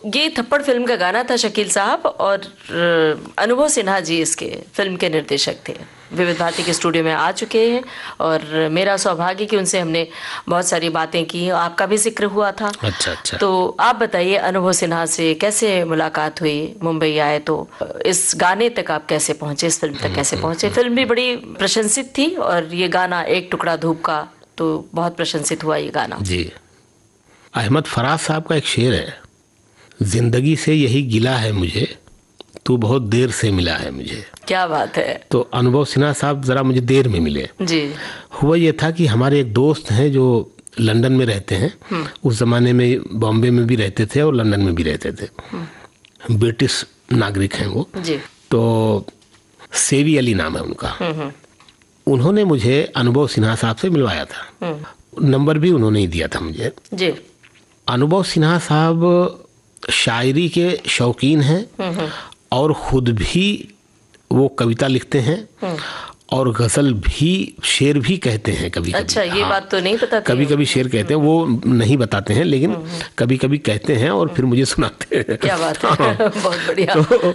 ये थप्पड़ फिल्म का गाना था शकील साहब, और अनुभव सिन्हा जी इसके फिल्म के निर्देशक थे। विविध भारती के स्टूडियो में आ चुके हैं और मेरा सौभाग्य कि उनसे हमने बहुत सारी बातें की, आपका भी जिक्र हुआ था। अच्छा। तो आप बताइए अनुभव सिन्हा से कैसे मुलाकात हुई, मुंबई आए तो इस गाने तक आप कैसे पहुंचे, इस फिल्म तक कैसे पहुंचे? फिल्म भी बड़ी प्रशंसित थी और ये गाना एक टुकड़ा धूप का तो बहुत प्रशंसित हुआ ये गाना। जी, अहमद फराज साहब का एक शेर है, जिंदगी से यही गिला है मुझे, तू बहुत देर से मिला है मुझे। क्या बात है। तो अनुभव सिन्हा साहब ज़रा मुझे देर में मिले जी। हुआ ये था कि हमारे एक दोस्त हैं जो लंदन में रहते हैं, उस ज़माने में बॉम्बे में भी रहते थे और लंदन में भी रहते थे, ब्रिटिश नागरिक हैं वो जी। तो सेवी अली नाम है उनका। उन्होंने मुझे अनुभव सिन्हा साहब से मिलवाया था, नंबर भी उन्होंने ही दिया था मुझे। जी। अनुभव सिन्हा साहब शायरी के शौकीन हैं और ख़ुद भी वो कविता लिखते हैं और गज़ल भी, शेर भी कहते हैं कभी कभी। अच्छा, ये बात तो नहीं पता। कभी कभी शेर कहते हैं, वो नहीं बताते हैं लेकिन कभी कभी कहते हैं और फिर मुझे सुनाते हैं। क्या बात है। बहुत बढ़िया।